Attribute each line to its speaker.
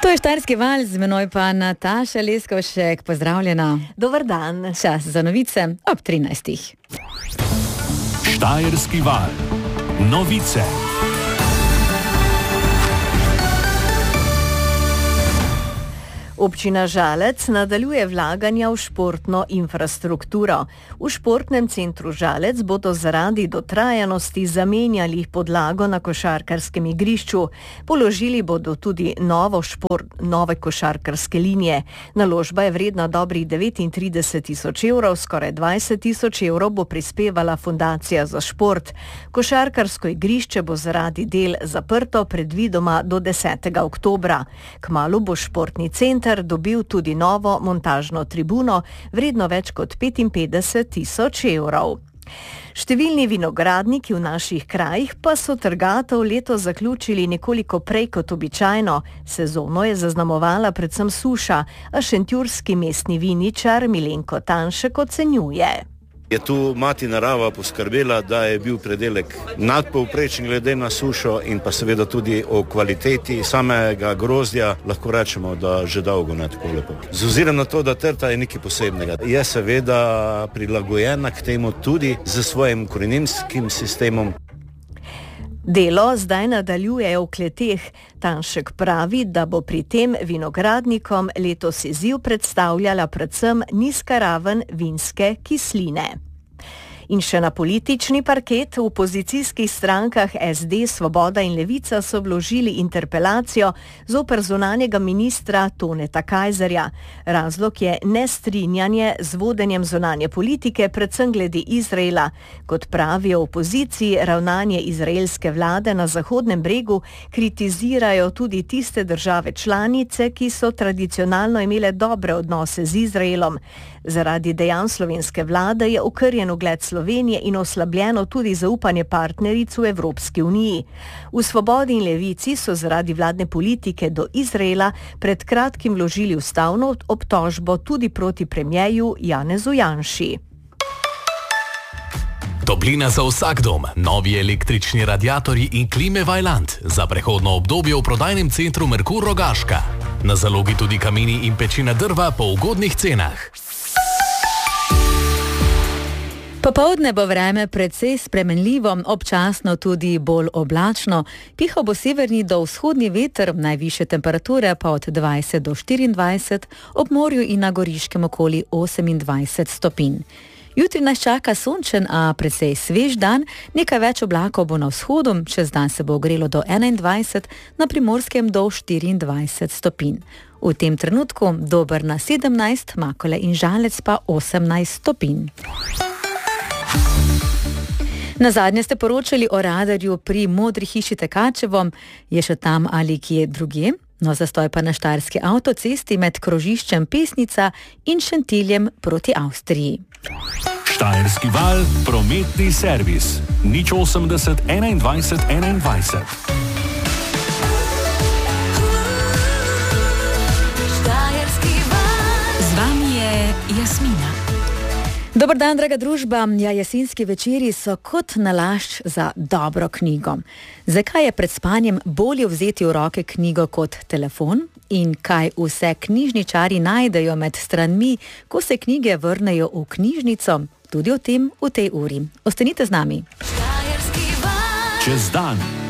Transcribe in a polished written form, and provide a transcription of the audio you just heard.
Speaker 1: To je Štajerski val, z menoj pa Nataša Leskovšek. Pozdravljena.
Speaker 2: Dober dan.
Speaker 1: Čas za novice ob 13.
Speaker 3: Štajerski val. Novice.
Speaker 2: Občina Žalec nadaljuje vlaganja v športno infrastrukturo. V športnem centru Žalec bodo zaradi dotrajanosti zamenjali podlago na košarkarskem igrišču. Položili bodo tudi nove košarkarske linije. Naložba je vredna dobrih 39.000 evrov, skoraj 20.000 evrov bo prispevala Fundacija za šport. Košarkarsko igrišče bo zaradi del zaprto predvidoma do 10. oktobra. Kmalu bo športni center dobil tudi novo montažno tribuno, vredno več kot 55.000 evrov. Številni vinogradniki v naših krajih pa so trgatev letos zaključili nekoliko prej kot običajno. Sezono je zaznamovala predvsem suša, a šentjurski mestni viničar Milenko Tanšek ocenjuje.
Speaker 4: Je tu mati narava poskrbela, da je bil predelek nadpovprečen glede na sušo in pa seveda tudi o kvaliteti samega grozdja lahko rečemo, da že dolgo ne tako lepo. Z ozirom na to, da trta je nekaj posebnega, je seveda prilagojena k temu tudi z svojim koreninskим sistemom.
Speaker 2: Delo zdaj nadaljujejo v kleteh. Tanšek pravi, da bo pri tem vinogradnikom letos izziv predstavljala predvsem nizka raven vinske kisline. In še na politični parket. V opozicijskih strankah SD, Svoboda in Levica so vložili interpelacijo zoper zunanjega ministra Toneta Kajzerja. Razlog je nestrinjanje z vodenjem zunanje politike, predvsem glede Izraela. Kot pravijo v opoziciji, ravnanje izraelske vlade na Zahodnem bregu kritizirajo tudi tiste države članice, ki so tradicionalno imele dobre odnose z Izraelom. Zaradi dejanj slovenske vlade je okrnjen ugled Slovenije in oslabljeno tudi zaupanje partneric v Evropski uniji. V Svobodi in Levici so zaradi vladne politike do Izraela pred kratkim vložili ustavno obtožbo tudi proti premierju Janezu Janši.
Speaker 3: Toplina za vsak dom, novi električni radiatorji in klime Vaillant za prehodno obdobje v prodajnem centru Merkur Rogaška. Na zalogi tudi kamini in pečina drva po ugodnih cenah.
Speaker 1: Popoldne bo vreme precej spremenljivo, občasno tudi bolj oblačno. Pihal bo severni do vzhodni veter, najvišje temperature pa od 20 do 24, ob morju in na Goriškem okoli 28 stopinj. Jutri nas čaka sončen, a precej svež dan, nekaj več oblakov bo na vzhodu, čez dan se bo ogrelo do 21, na Primorskem do 24 stopinj. V tem trenutku Dober na 17, Makole in Žalec pa 18 stopinj. Nazadnje ste poročali o radarju pri Modri hiši Tekačevo. Je še tam ali kje drugje? No, zastoj pa na štajerski avtocesti med krožiščem Pesnica in Šentiljem proti Avstriji.
Speaker 3: Štajerski val, prometni servis. 080 21 21.
Speaker 5: Z vami je Jasmina.
Speaker 1: Dobar dan, draga družba. Ja, jesenski večeri so kot nalašč za dobro knjigo. Zakaj je pred spanjem bolje vzeti v roke knjigo kot telefon? In kaj vse knjižničari najdejo med stranmi, ko se knjige vrnejo v knjižnico? Tudi o tem v tej uri. Ostanite z nami.
Speaker 3: Čez dan.